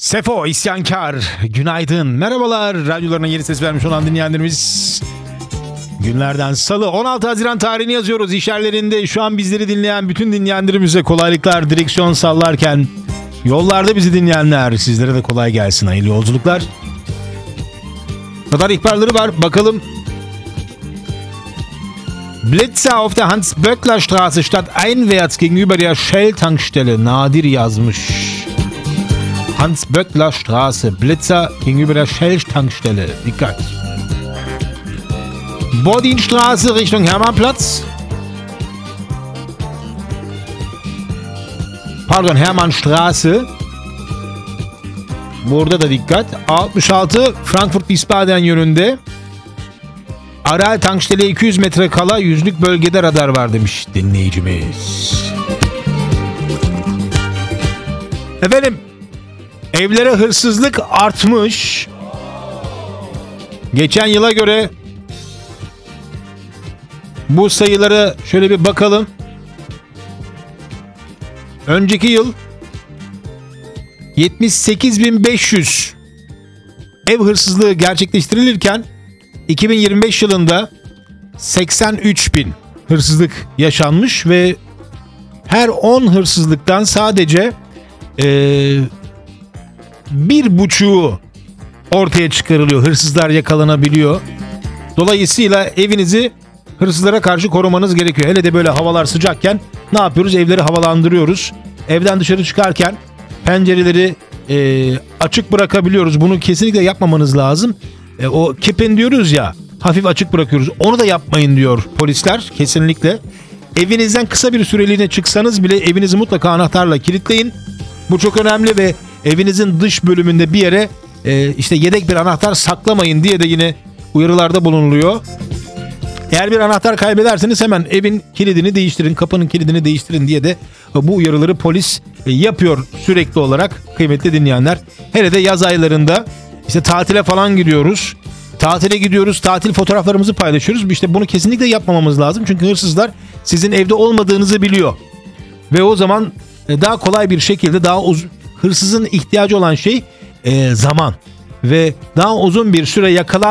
Sefo isyankar, günaydın, merhabalar. Radyolarına yeni ses vermiş olan dinleyenlerimiz. Günlerden salı 16 Haziran tarihini yazıyoruz. İş yerlerinde şu an bizleri dinleyen bütün dinleyenlerimize kolaylıklar, direksiyon sallarken yollarda bizi dinleyenler, sizlere de kolay gelsin, hayırlı yolculuklar. Kadar ihbarları var, bakalım. Blitzer auf der Hans-Böckler-Straße stadteinwärts gegenüber der Shell-Tankstelle. Nadir yazmış. Hans-Böckler-Straße, Blitzer gegenüber der Shell-Tankstelle. Dikkat. Bodinstraße Richtung Hermannplatz. Pardon, Hermannstraße. Burada da dikkat. 66 Frankfurt-Wiesbaden yönünde. Aral Tankstelle 200 metre kala 100'lük bölgede radar var demiş dinleyicimiz. Efendim, evlere hırsızlık artmış. Geçen yıla göre bu sayılara şöyle bir bakalım. Önceki yıl 78.500 ev hırsızlığı gerçekleştirilirken 2025 yılında 83.000 hırsızlık yaşanmış ve her 10 hırsızlıktan sadece 1,5'u ortaya çıkarılıyor. Hırsızlar yakalanabiliyor. Dolayısıyla evinizi hırsızlara karşı korumanız gerekiyor. Hele de böyle havalar sıcakken ne yapıyoruz? Evleri havalandırıyoruz. Evden dışarı çıkarken pencereleri açık bırakabiliyoruz. Bunu kesinlikle yapmamanız lazım. O kepen diyoruz ya, hafif açık bırakıyoruz. Onu da yapmayın diyor polisler kesinlikle. Evinizden kısa bir süreliğine çıksanız bile evinizi mutlaka anahtarla kilitleyin. Bu çok önemli ve evinizin dış bölümünde bir yere işte yedek bir anahtar saklamayın diye de yine uyarılarda bulunuluyor. Eğer bir anahtar kaybederseniz hemen evin kilidini değiştirin, kapının kilidini değiştirin diye de bu uyarıları polis yapıyor sürekli olarak kıymetli dinleyenler. Hele de yaz aylarında işte tatile falan gidiyoruz. Tatile gidiyoruz, tatil fotoğraflarımızı paylaşıyoruz. İşte bunu kesinlikle yapmamamız lazım. Çünkü hırsızlar sizin evde olmadığınızı biliyor. Ve o zaman daha kolay bir şekilde hırsızın ihtiyacı olan şey zaman. Ve daha uzun bir süre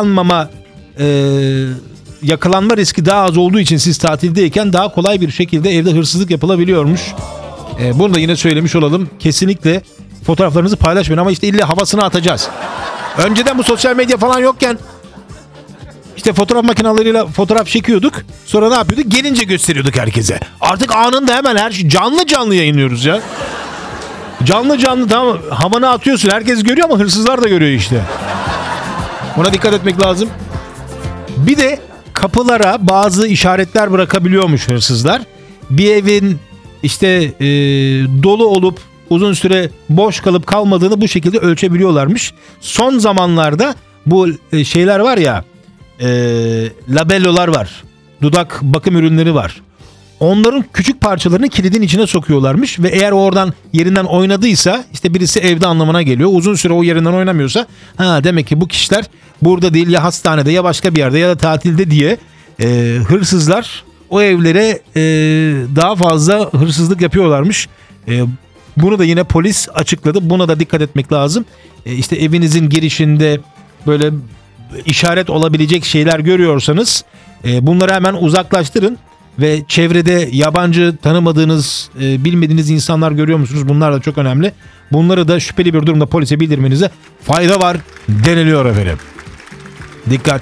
yakalanma riski daha az olduğu için siz tatildeyken daha kolay bir şekilde evde hırsızlık yapılabiliyormuş. Bunu da yine söylemiş olalım. Kesinlikle fotoğraflarınızı paylaşmayın ama işte illa havasını atacağız. Önceden bu sosyal medya falan yokken işte fotoğraf makineleriyle fotoğraf çekiyorduk. Sonra ne yapıyorduk? Gelince gösteriyorduk herkese. Artık anında hemen her şey canlı yayınlıyoruz ya. Canlı tamam, havanı atıyorsun. Herkes görüyor ama hırsızlar da görüyor işte. Buna dikkat etmek lazım. Bir de kapılara bazı işaretler bırakabiliyormuş hırsızlar. Bir evin işte dolu olup uzun süre boş kalıp kalmadığını bu şekilde ölçebiliyorlarmış. Son zamanlarda bu şeyler var ya, labellolar var. Dudak bakım ürünleri var. Onların küçük parçalarını kilidin içine sokuyorlarmış ve eğer oradan yerinden oynadıysa işte birisi evde anlamına geliyor. Uzun süre o yerinden oynamıyorsa demek ki bu kişiler burada değil, ya hastanede ya başka bir yerde ya da tatilde diye hırsızlar o evlere daha fazla hırsızlık yapıyorlarmış. Bunu da yine polis açıkladı. Buna da dikkat etmek lazım. İşte evinizin girişinde böyle işaret olabilecek şeyler görüyorsanız bunları hemen uzaklaştırın. Ve çevrede yabancı, tanımadığınız, bilmediğiniz insanlar görüyor musunuz? Bunlar da çok önemli. Bunları da şüpheli bir durumda polise bildirmenize fayda var deniliyor efendim. Dikkat.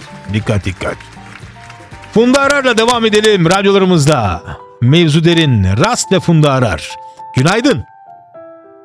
Funda Arar'la devam edelim radyolarımızda. Mevzu derin, Rast ve Funda Arar. Günaydın.